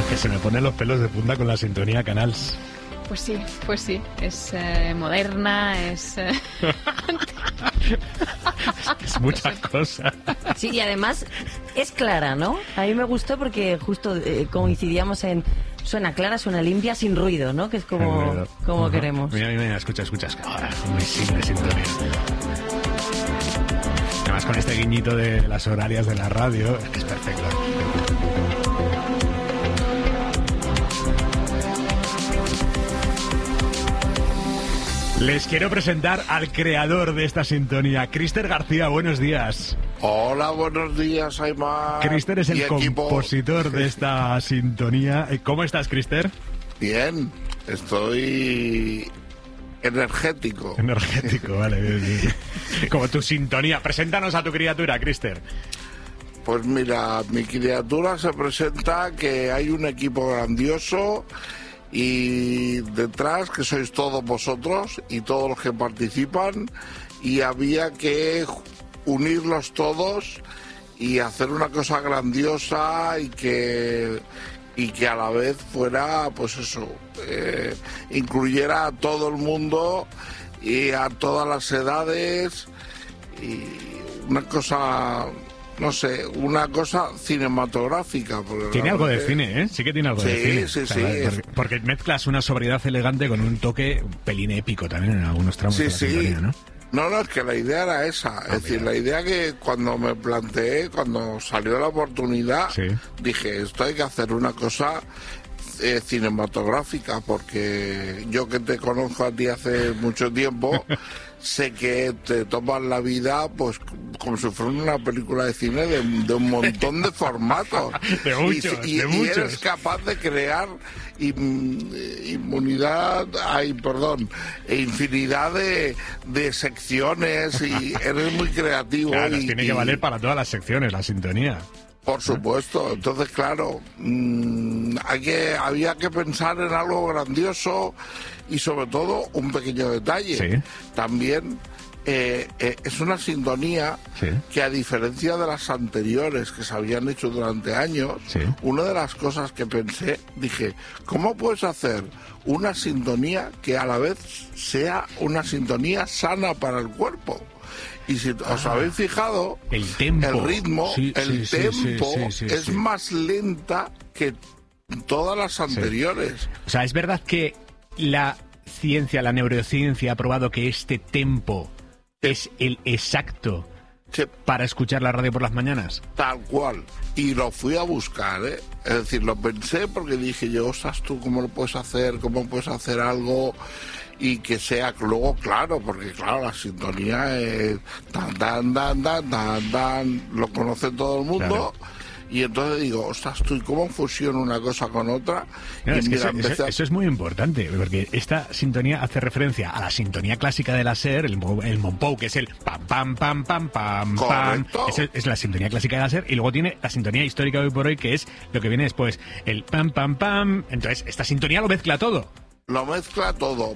Que se me ponen los pelos de punta con la sintonía Canals. Pues sí. Es moderna, es... Es muchas cosas. Sí, y además es clara, ¿no? A mí me gustó porque justo coincidíamos en... Suena clara, suena limpia, sin ruido, ¿no? Que es como queremos. Mira, escucha. Muy simple sintonía. Además con este guiñito de las horarias de la radio, es que es perfecto. Les quiero presentar al creador de esta sintonía, Crister García. Buenos días. Hola, buenos días, Aymar. Crister es el compositor de esta sintonía. ¿Cómo estás, Crister? Bien, estoy energético. Vale, bien. Como tu sintonía. Preséntanos a tu criatura, Crister. Pues mira, mi criatura se presenta que hay un equipo grandioso y detrás que sois todos vosotros y todos los que participan, y había que unirlos todos y hacer una cosa grandiosa y que a la vez fuera, pues eso, incluyera a todo el mundo y a todas las edades, y una cosa... No sé, una cosa cinematográfica. Tiene algo de cine, ¿eh? Sí que tiene algo de cine. Sí. Porque mezclas una sobriedad elegante con un toque pelín épico también en algunos tramos de la sintonía, ¿no? No, es que la idea era esa. Es decir, la idea que cuando me planteé, cuando salió la oportunidad, dije, esto hay que hacer una cosa cinematográfica, porque yo que te conozco a ti hace mucho tiempo, sé que te tomas la vida pues como si fuera una película de cine de un montón de formatos. de muchos. Y eres capaz de crear infinidad de secciones, y eres muy creativo. Claro, tiene que valer para todas las secciones, la sintonía. Por supuesto. Entonces, claro, había que pensar en algo grandioso y sobre todo un pequeño detalle. Sí. También es una sintonía que, a diferencia de las anteriores que se habían hecho durante años, una de las cosas que pensé, dije, ¿cómo puedes hacer una sintonía que a la vez sea una sintonía sana para el cuerpo? Y si os habéis fijado, el ritmo es más lenta que todas las anteriores. O sea, es verdad que la neurociencia ha probado que este tempo es el exacto para escuchar la radio por las mañanas. Tal cual. Y lo fui a buscar, ¿eh? Es decir, lo pensé porque dije yo, ostras, tú, ¿cómo lo puedes hacer? ¿Cómo puedes hacer algo? Y que sea luego claro, porque claro, la sintonía es tan, lo conoce todo el mundo. Claro. Y entonces digo, ostras, tú, ¿y cómo fusiono una cosa con otra? No, y mira, eso es muy importante, porque esta sintonía hace referencia a la sintonía clásica de la SER, el Monpou, que es el pam, pam, pam, pam, pam, pam. Es la sintonía clásica de la SER, y luego tiene la sintonía histórica hoy por hoy, que es lo que viene después, el pam, pam, pam. Entonces, esta sintonía lo mezcla todo. Lo mezcla todo,